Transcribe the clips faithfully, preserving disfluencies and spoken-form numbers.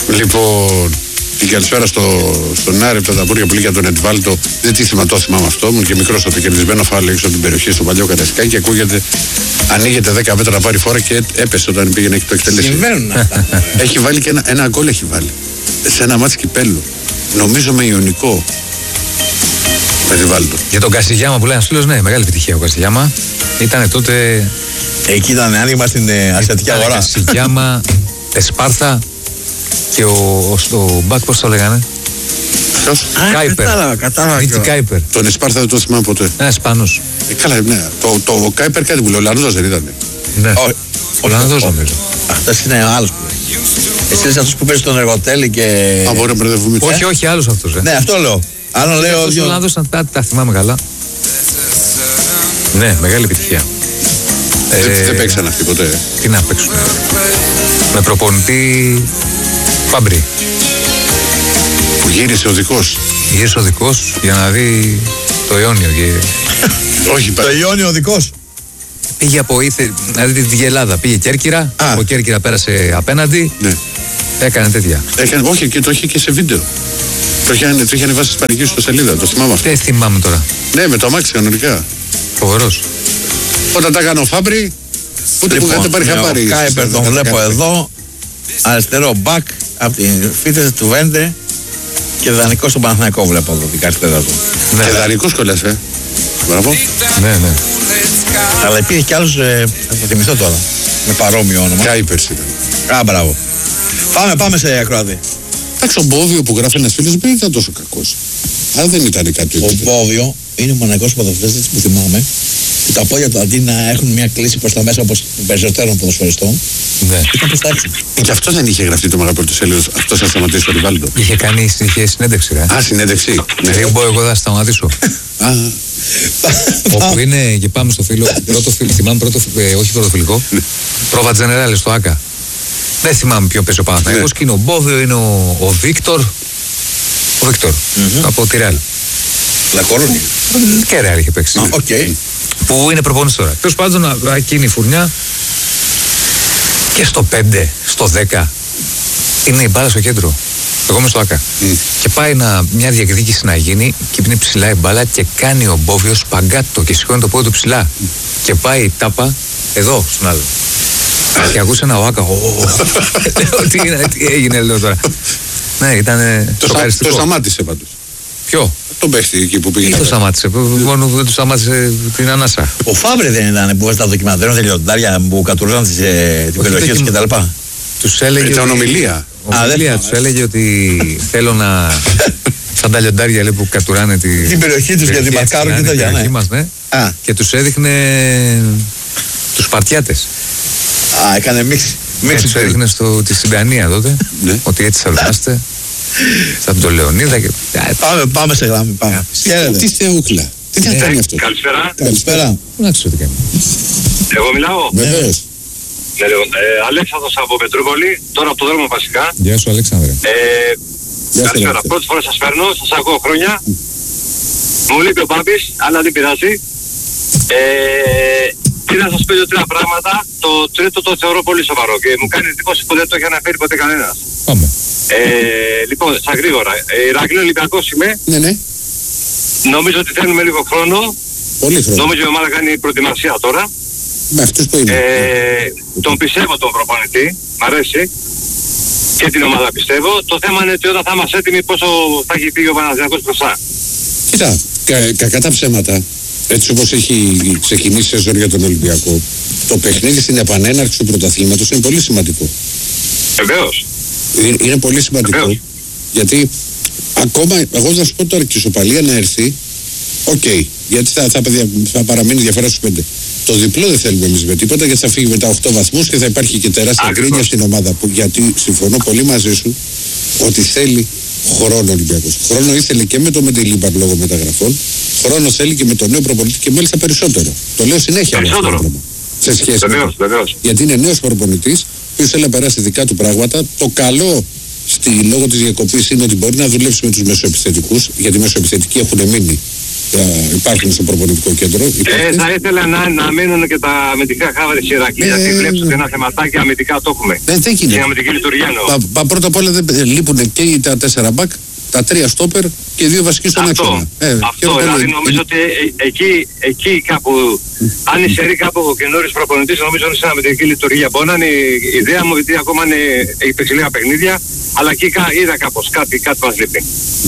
Λοιπόν, την καλησπέρα στο, στον Άρη από τα Ταμπούρια που λέει για τον Εντβάλτο. Δεν τι θυμάμαι, το θυμάμαι αυτό. Ήμουν και μικρό από το κερδισμένο φάουλ έξω από την περιοχή στο παλιό Κατασκάκι και ακούγεται, ανοίγεται δέκα μέτρα να πάρει φόρα και έπεσε όταν πήγαινε και το εκτελέσει. Συμβαίνουν αυτά. Έχει βάλει και ένα, ένα γκολ έχει βάλει. Σε ένα μάτς κυπέλλου. Νομίζω με Ιωνικό. Με Εντβάλτο. Για τον Καστιγιάμα που λέει ένα φίλο, ναι, μεγάλη επιτυχία ο Καστιγιάμα. Ήτανε τότε. Εκεί ήταν άνοιγμα στην ε, ασιατική αγορά. Καστιγιάμα, Εσπάρτα και ο, ο, ο Μπακ, πώς το λέγανε. Ποιος? Κάιπερ. Κατάλαβα, κατάλαβα. Νίτσι Κάιπερ. Τον Εσπάρτα δεν το θυμάμαι ποτέ. Ένα Ισπανός. Ε, καλά, ναι. Το, το Κάιπερ κάτι που λέει, ο Λανδός δεν ήταν. Ναι. Ο, ο Λανδός νομίζω. Αυτός είναι ο άλλος. Εσύ είσαι αυτός που παίζει στον Εργοτέλη και... Α, μπορεί να μπερδεύουμε. Όχι, όχι, άλλος αυτός. Ε. Ναι, αυτό λέω. Άλλο λέω... Ο Λανδός ήταν, τα, τα θυμάμαι καλά. Ναι, μεγάλη επιτυχία. Δεν, ε, δεν παίξαν αυτοί ποτέ. Ε. Τι να παίξουν. Με προπονητή Φάμπρι. Που γύρισε ο δικός. Γύρισε ο δικός για να δει το αιώνιο. Και... Όχι, το αιώνιο ο δικός. Πήγε από ήθε, δηλαδή τη Γελάδα. Πήγε Κέρκυρα. Α. Από Κέρκυρα πέρασε απέναντι. Ναι. Έκανε τέτοια. Έκανε, όχι, και το είχε και σε βίντεο. Το είχε, το είχε ανεβάσει ισπανική στο σελίδα. Το θυμάμαι αυτό. Δεν θυμάμαι τώρα. Ναι, με το αμάξι κανονικά. Φοβερός. Όταν τα έκανε ο Φάμπρι, ούτε λοιπόν, που είχατε πάρει χαμπάρι. Ο Κάιπερ τον βλέπω εδώ. Αριστερό μπακ από την φύτεση του Βέντε και δανεικό στον Παναθηναϊκό βλέπω εδώ την καρτερά του. Ναι, και δανεικός κολλάς, ε. Μπράβο. Ναι, ναι. Αλλά υπήρχε κι άλλος, ε, θα το θυμηθώ τώρα, με παρόμοιο όνομα. Κάιπερς ήταν. Α, μπράβο. Πάμε, πάμε σε ακροατή. Εντάξει, ο Μπόβιο που γράφει ένας φίλος δεν ήταν τόσο κακός. Αν δεν ήταν κάτι. Ο Μπόβιο είναι ο μοναδικός ποδοσφαιριστής που θυμάμαι που τα πόδια του αντί να έχουν μια κλίση προς τα μέσα όπως των περισσότερων ποδοσφαιριστών, ναι, ήταν προς τα έξω. Και αυτό δεν είχε γραφτεί το μεγαπόλυτο σελίδο. Αυτό θα σταματήσει το Ριβάλντο. Είχε κάνει συνεχεία συνέντευξη, ρε. Α, συνέντευξη. Ναι, δεν μπορώ εγώ θα σταματήσω. Α. Όπου είναι και πάμε στο φίλο. Πρώτο φίλο, θυμάμαι πρώτο, ε, όχι πρώτο φιλικό. Πρόβα Τζενεράλη στο ΆΚΑ. Δεν θυμάμαι ποιο παίζει ο Παναθηναϊκός. Και είναι ο Μπόβιο, είναι ο, ο Βίκτορ. Ο Βίκτορ. Mm-hmm. Από τη Ρεάλ. Λακορούνι. Και Ρεάλ είχε παίξει. Οκ. Okay. Που είναι προπόνηση τώρα. Τέλος πάντων, εκείνη η φουρνιά. Και στο πέντε, στο δέκα είναι η μπάλα στο κέντρο. Εγώ είμαι στο ΆΚΑ. Mm. Και πάει να, μια διεκδίκηση να γίνει και είναι ψηλά η μπάλα και κάνει ο Μπόβιος παγκάτο και σηκώνει το πόδι του ψηλά. Mm. Και πάει η τάπα εδώ στον άλλο. Mm. Και ακούσε ένα ο ΆΚΑ. τι, τι έγινε λέω τώρα. Ναι, ήταν σοκαριστικό. Το σταμάτησε πάντως. Ποιο? Τον παίχτη εκεί που πήγε. Τι το σταμάτησε, μόνο δεν του σταμάτησε την ανάσα. Ο Φάμπρε δεν ήταν που βάζει τα δοκιμαντέρ με λιοντάρια που κατουρίζαν την περιοχή του κτλ. Τους έλεγε. Ήταν ομιλία. Ομιλία, τους έλεγε ότι θέλω να. Σαν τα λιοντάρια λέει, που κατουράνε τη... την περιοχή τους για την μαρκάρουν και τα γιάννα. Μας, ναι. Και τους έδειχνε τους Σπαρτιάτες. Α, έκανε μίξη. Τους έδειχνε στη Συμπιανία τότε. Ότι έτσι θα ορμάστε. Από τον Λεωνίδα και... Πάμε, πάμε σε γράμμη, πάμε. Τι θεούκλα. Τι θα κάνει αυτό. Καλησπέρα. Καλησπέρα. Να ξέρω τι κάνει. Εγώ μιλάω. Βεβαίως. Ναι, λοιπόν, ε, Αλέξανδρος από Πετρούπολη, τώρα από το δρόμο βασικά. Γεια σου Αλέξανδρε. Ε, καλησπέρα. Πρώτη φορά σας παίρνω, σας ακούω χρόνια. Μου λείπει ο Μπάμπης, αλλά δεν πειράζει. Ε, τι να σας πω δύο-τρία πράγματα. Το τρίτο το θεωρώ πολύ σοβαρό και μου κάνει εντύπωση που δεν το έχει αναφέρει ποτέ κανένας. Πάμε. Ε, λοιπόν, στα γρήγορα. Ε, Ηρακλή Ολυμπιακός είμαι. Ναι, ναι. Νομίζω ότι θέλουμε λίγο χρόνο. Πολύ χρόνο. Νομίζω η ομάδα κάνει προετοιμασία τώρα. Με αυτούς που είναι. Ε, τον πιστεύω τον προπονητή. Μ' αρέσει. Και την ομάδα πιστεύω. Το θέμα είναι ότι όταν θα είμαστε έτοιμοι πόσο θα έχει φύγει ο Παναθηναϊκός μπροστά. Κοίτα, κα, κακά τα ψέματα. Έτσι όπως έχει ξεκινήσει η σεζόν για τον Ολυμπιακό, το παιχνίδι στην επανέναρξη του πρωταθλήματος είναι πολύ σημαντικό. Βεβαίως. Είναι, είναι πολύ σημαντικό. Βεβαίως. Γιατί ακόμα, εγώ θα σου πω τώρα και η ισοπαλία να έρθει, οκ, okay, γιατί θα, θα, θα παραμείνει διαφορά στους πέντε. Το διπλό δεν θέλουμε εμείς με τίποτα, γιατί θα φύγει με τα οκτώ βαθμούς και θα υπάρχει και τεράστια γκρίνια στην ομάδα. Που, γιατί συμφωνώ πολύ μαζί σου ότι θέλει χρόνο Ολυμπιακός. Χρόνο ήθελε και με το Μεντιλίμπαρ λόγω μεταγραφών. Χρόνο θέλει και με τον νέο προπονητή και μάλιστα περισσότερο. Το λέω συνέχεια αυτό το πράγμα. Σε σχέση βεβαίως, με βεβαίως. Γιατί είναι νέος προπονητής, που θέλει να περάσει δικά του πράγματα. Το καλό στη, λόγω της διακοπής είναι ότι μπορεί να δουλέψει με τους μεσοεπιθετικούς, γιατί οι μεσοεπιθετικοί έχουν μείνει ε, υπάρχουν στο προπονητικό κέντρο. Ε, θα ήθελα να, να μείνουν και τα αμυντικά χάβαρη της Ηρακλή, γιατί Ε, βλέπεις ότι ένα θεματάκι αμυντικά το έχουμε. Ε, δεν Στην γίνεται. αμυντική λειτουργία εννοώ. Πα, πα, πρώτα απ' όλα δεν ε, λείπουν και οι- τα τέσσερα μπακ, τα τρία στόπερ και οι δύο βασικοί στον Αυτό, άξονα. Ε, και αυτό όλα- δηλαδή νομίζω ότι ε, εκεί, εκεί κάπου, αν υστερεί κάπου ο καινούριο προπονητής, νομίζω ότι είναι στην αμυντική λειτουργία. Μπορεί να είναι η ιδέα μου, γιατί ακόμα είναι, έχει παίξει λίγα παιχνίδια, αλλά εκεί κα- είδα κάπως κάτι, κάτι μας λείπει.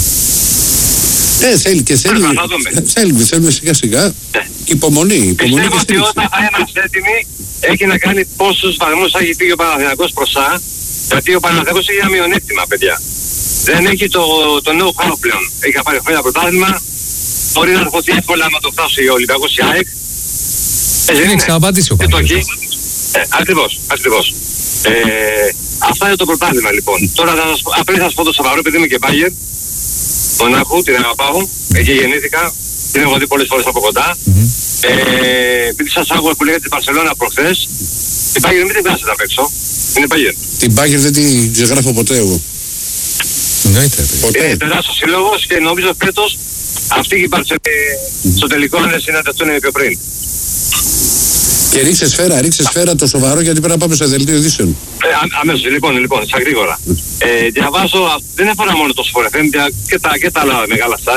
Ε, θέλει και θέλει. Πρέπει να δούμε. ε, Θέλουμε, θέλουμε σιγά σιγά. Ναι. Και υπομονή. υπομονή Πιστεύω και ότι στήριξη. όταν θα είμαστε έτοιμοι, έχει να κάνει πόσους βαθμούς θα έχει πει ο Παναθηναϊκός μπροστά, γιατί ο Παναθηναϊκός έχει ένα μειονέκτημα, παιδιά. Δεν έχει το, το νέο χρόνο πλέον. Έχει πάρει χρόνια πρωτάθλημα, μπορεί να ερχοθεί εύκολα άμα το φτάσει ο Ολυμπιακός η ΑΕΚ. Ε, Δεν έχει ξαναπατήσει ο Δεν το έχει. Παναθηναϊκός. Ε, ακριβώς, ακριβώς. Ε, αυτά είναι το πρωτάθλημα λοιπόν. Τώρα θα σας πω, απλά θα σας πω το Σαββαρό, επειδή είμαι και Μπάγερ, Μονάχου, την αγαπάω, εκεί γεννήθηκα, την έχω δει πολλές φορές από κοντά. Ε, επειδή σας άκουγα που λέγατε την Μπαρσελόνα προχθές, την Μπάγερ μην την βγάζετε απ' έξω. Είναι Μπάγερ. Την Μπάγκερ δεν την ξεγράφω ποτέ εγώ. Εννοείται. ρε. Ποτέ. Είναι τεράστιος σύλλογος και νομίζω φέτος αυτή η Μπαρσελόνα στο τελικό αν δεν συναντηθούν πιο πριν. Και ρίξε σφαίρα, ρίξε σφαίρα το σοβαρό γιατί πρέπει να πάμε στο δελτίο ειδήσεων. Ε, α- αμέσως, λοιπόν, λοιπόν, στα γρήγορα. Ε, διαβάζω, α- δεν αφορά μόνο το Sport εφ εμ και τα, και τα άλλα μεγάλα site.